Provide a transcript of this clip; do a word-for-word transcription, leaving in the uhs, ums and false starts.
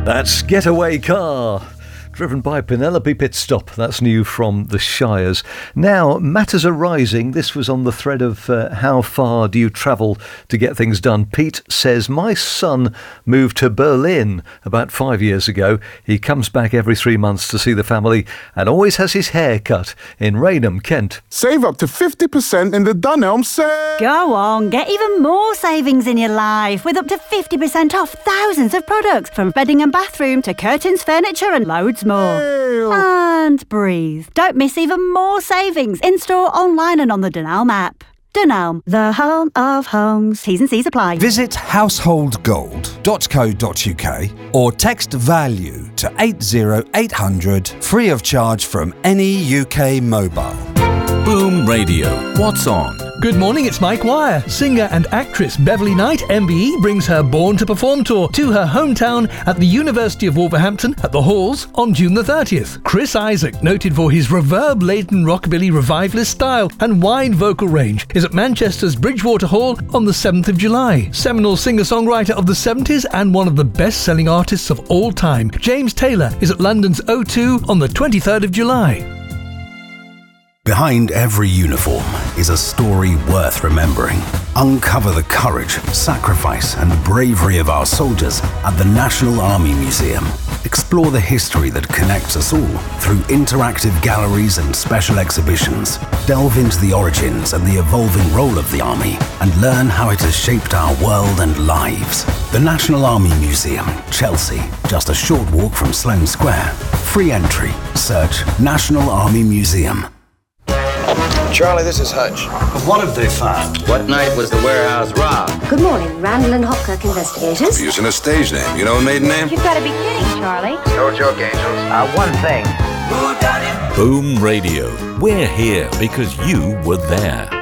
That's Getaway Car, driven by Penelope Pitstop. That's new from the Shires. Now, matters are rising. This was on the thread of uh, how far do you travel to get things done. Pete says, my son moved to Berlin about five years ago. He comes back every three months to see the family and always has his hair cut in Raynham, Kent. Save up to fifty percent in the Dunelm sale. Go on, get even more savings in your life with up to fifty percent off thousands of products, from bedding and bathroom to curtains, furniture and loads more. Ew. And breathe. Don't miss even more savings in-store, online and on the Dunelm app. Dunelm, the home of homes. T's and C's apply. Visit household gold dot co dot uk or text VALUE to eight zero eight hundred, free of charge from any U K mobile. Boom Radio. What's on? Good morning, it's Mike Wire. Singer and actress Beverly Knight, M B E, brings her Born to Perform tour to her hometown at the University of Wolverhampton at the Halls on June the thirtieth. Chris Isaak, noted for his reverb-laden rockabilly revivalist style and wide vocal range, is at Manchester's Bridgewater Hall on the seventh of July. Seminal singer-songwriter of the seventies and one of the best-selling artists of all time, James Taylor, is at London's O two on the twenty-third of July. Behind every uniform is a story worth remembering. Uncover the courage, sacrifice, and bravery of our soldiers at the National Army Museum. Explore the history that connects us all through interactive galleries and special exhibitions. Delve into the origins and the evolving role of the Army and learn how it has shaped our world and lives. The National Army Museum, Chelsea, just a short walk from Sloane Square. Free entry. Search National Army Museum. Charlie, this is Hutch. What have they found? What night was the warehouse robbed? Good morning, Randall and Hopkirk investigators. We're using a stage name. You know a maiden name? You've got to be kidding, Charlie. No joke, Angels. Uh, one thing. Boom Radio. We're here because you were there.